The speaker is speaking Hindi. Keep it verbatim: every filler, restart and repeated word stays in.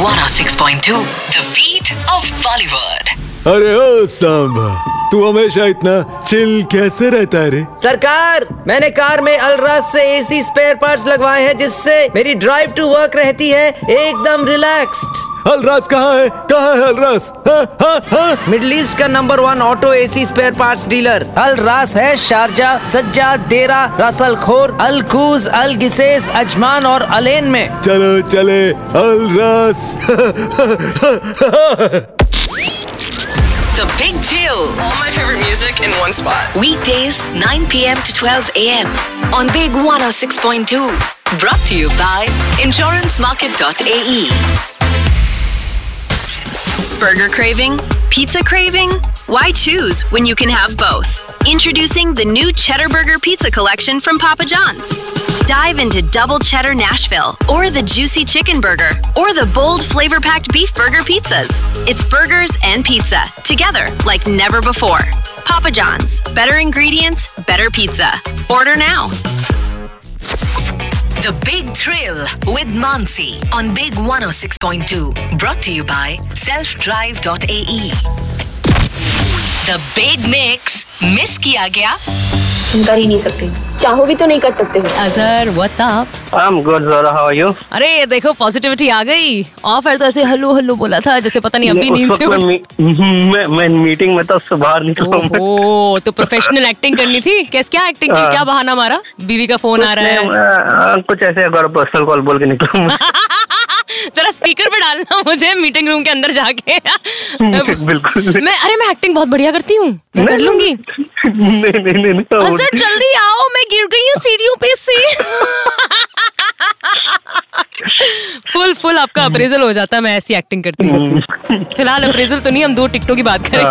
one oh six point two, the beat of Bollywood. अरे ओ सांबा, तू हमेशा इतना चिल कैसे रहता है रे? सरकार, मैंने कार में अलराज से एसी स्पेयर पार्ट्स लगवाए हैं जिससे मेरी ड्राइव टू वर्क रहती है एकदम रिलैक्स्ड। अलराज कहाँ है? कहाँ है अलराज? हाँ, हाँ, हाँ? मिडिल ईस्ट का number one auto AC spare parts dealer अलराज है शारजा, सज्जा, देरा, रसल खोर, अलकूज, अलगिसेस, अजमान और अलेन में। चलो चले अलराज। The Big Chill. All my favorite music in one spot. Weekdays nine p.m. to twelve a.m. on Big one oh six point two. Brought to you by insurance market dot a e. Burger craving? Pizza craving? Why choose when you can have both? Introducing the new Cheddar Burger Pizza Collection from Papa John's. Dive into double cheddar Nashville, or the juicy chicken burger, or the bold flavor-packed beef burger pizzas. It's burgers and pizza, together like never before. Papa John's. Better ingredients, better pizza. Order now. The Big Thrill with Mansi on Big one oh six point two. Brought to you by self drive dot a e. The Big Mix. Miss किया गया? कर ही नहीं सकते, चाहो भी तो नहीं कर सकते हो। Azhar, what's up? I'm good, Zara. How are you? अरे देखो, पॉजिटिविटी आ गई। ऑफ एयर तो ऐसे हल्लो हल्लो बोला था जैसे पता नहीं अभी नींद से उठ। मैं मैं मीटिंग में तो उससे बाहर निकला हूं। ओह, तो प्रोफेशनल एक्टिंग करनी थी। कैस क्या एक्टिंग की? क्या बहाना मारा? बीवी का फोन आ रहा है? कुछ ऐसे अगर पर्सनल कॉल बोल के निकला हूं। जरा स्पीकर पे डालना मुझे मीटिंग रूम के अंदर जाके। बिल्कुल। मैं अरे मैं एक्टिंग बहुत बढ़िया करती हूँ, मैं कर लूंगी। नहीं नहीं नहीं अजहर जल्दी आओ, मैं गिर गई हूँ सीढ़ियों पे से। फुल फुल आपका अप्रेजल हो जाता है, मैं ऐसी एक्टिंग करती हूँ। फिलहाल अप्रेजल तो नहीं, हम दो टिकटों की बात करें।